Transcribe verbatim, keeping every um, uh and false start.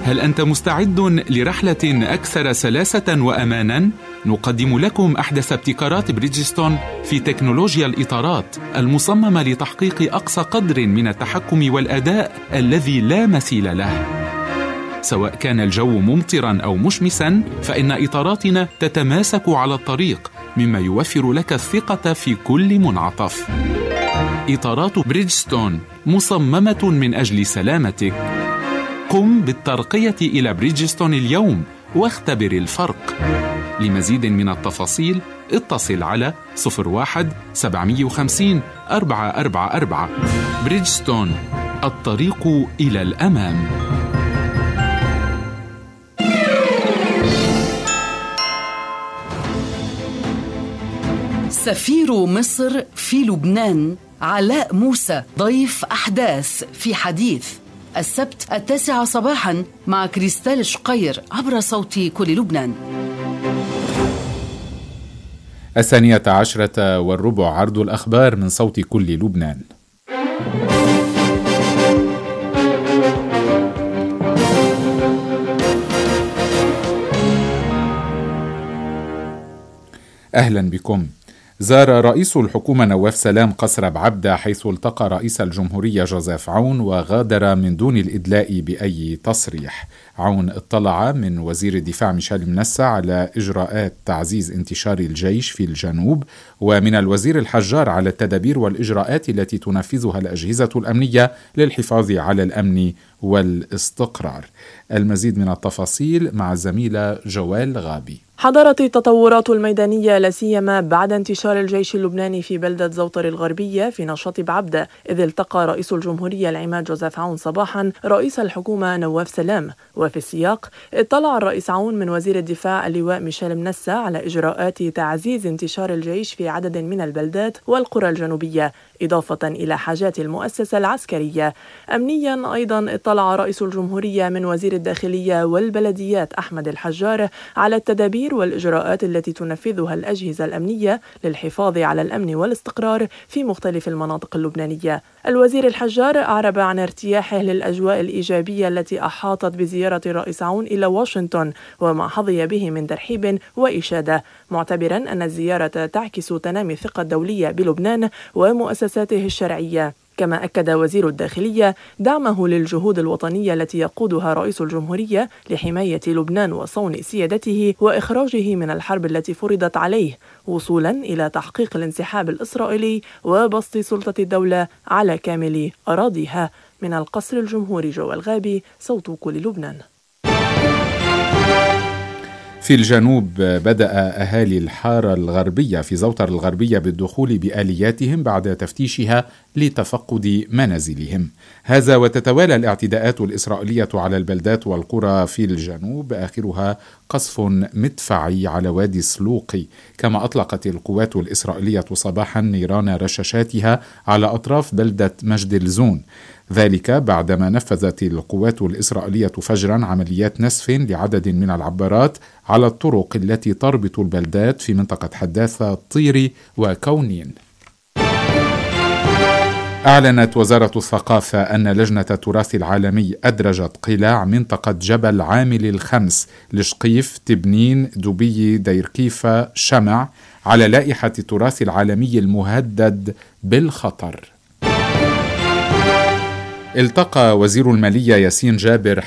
هل أنت مستعد لرحلة أكثر سلاسة وأمانا؟ نقدم لكم أحدث ابتكارات بريدجستون في تكنولوجيا الإطارات المصممة لتحقيق أقصى قدر من التحكم والأداء الذي لا مثيل له. سواء كان الجو ممطرا أو مشمسا، فإن إطاراتنا تتماسك على الطريق، مما يوفر لك الثقة في كل منعطف. إطارات بريدجستون مصممة من أجل سلامتك. قم بالترقية إلى بريدجستون اليوم واختبر الفرق. لمزيد من التفاصيل اتصل على صفر واحد سبعمية وخمسين أربعة أربعة أربعة. بريدجستون، الطريق إلى الأمام. سفير مصر في لبنان علاء موسى ضيف أحداث في حديث السبت التاسعة صباحا مع كريستال شقير عبر صوت كل لبنان. الثانية عشرة والربع، عرض الأخبار من صوت كل لبنان. أهلا بكم. زار رئيس الحكومة نواف سلام قصر بعبدة، حيث التقى رئيس الجمهورية جوزيف عون وغادر من دون الإدلاء بأي تصريح. عون اطلع من وزير الدفاع ميشيل منسى على إجراءات تعزيز انتشار الجيش في الجنوب، ومن الوزير الحجار على التدابير والإجراءات التي تنفذها الأجهزة الأمنية للحفاظ على الأمن والاستقرار. المزيد من التفاصيل مع الزميلة جوال غابي. حضرت التطورات الميدانية لا سيما بعد انتشار الجيش اللبناني في بلدة زوطر الغربية في نشاط بعبدة، إذ التقى رئيس الجمهورية العماد جوزيف عون صباحا رئيس الحكومة نواف سلام. وفي السياق اطلع الرئيس عون من وزير الدفاع اللواء ميشيل منسى على إجراءات تعزيز انتشار الجيش في عدد من البلدات والقرى الجنوبية، إضافة إلى حاجات المؤسسة العسكرية. أمنيا أيضا اطلع رئيس الجمهورية من وزير الداخلية والبلديات أحمد الحجار على التدابير والإجراءات التي تنفذها الأجهزة الأمنية للحفاظ على الأمن والاستقرار في مختلف المناطق اللبنانية. الوزير الحجار أعرب عن ارتياحه للأجواء الإيجابية التي أحاطت بزيارة الرئيس عون إلى واشنطن وما حظي به من ترحيب وإشادة، معتبرا أن الزيارة تعكس تنامي الثقة الدولية بلبنان ومؤسساته الشرعية. كما أكد وزير الداخلية دعمه للجهود الوطنية التي يقودها رئيس الجمهورية لحماية لبنان وصون سيادته وإخراجه من الحرب التي فرضت عليه، وصولا إلى تحقيق الانسحاب الإسرائيلي وبسط سلطة الدولة على كامل أراضيها. من القصر الجمهوري جوال غابي، صوت كل لبنان. في الجنوب بدأ أهالي الحارة الغربية في زوطر الغربية بالدخول بآلياتهم بعد تفتيشها لتفقد منازلهم. هذا وتتوالى الاعتداءات الإسرائيلية على البلدات والقرى في الجنوب، آخرها قصف مدفعي على وادي سلوقي. كما أطلقت القوات الإسرائيلية صباحا نيران رشاشاتها على أطراف بلدة مجد الزون، ذلك بعدما نفذت القوات الإسرائيلية فجرا عمليات نسف لعدد من العبارات على الطرق التي تربط البلدات في منطقة حداثة، طيري وكونين. أعلنت وزارة الثقافة أن لجنة التراث العالمي أدرجت قلاع منطقة جبل عامل الخمس لشقيف تبنين دبي ديركيفة شمع على لائحة التراث العالمي المهدد بالخطر. التقى وزير المالية ياسين جابر